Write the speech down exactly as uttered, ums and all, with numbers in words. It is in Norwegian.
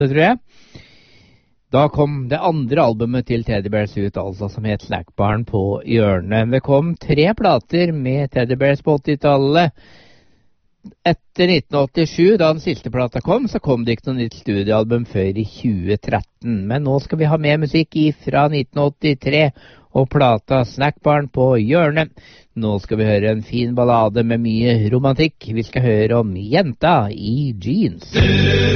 det tror jeg. Da kom det andre albumet til Teddy Bears ut, altså, som het Slackbarn på hjørnet. Det kom tre plater med Teddy Bears på åttitallet. Etter nitten åttisju, da den siste plata kom, så kom det ikke noe nytt studioalbum før i tjue tretten. Men nå skal vi ha mer musikk fra nitten åttitre og plata Slackbarn på hjørnet. Nå skal vi høre en fin ballade med mye romantikk. Vi skal høre om jenta i jeans.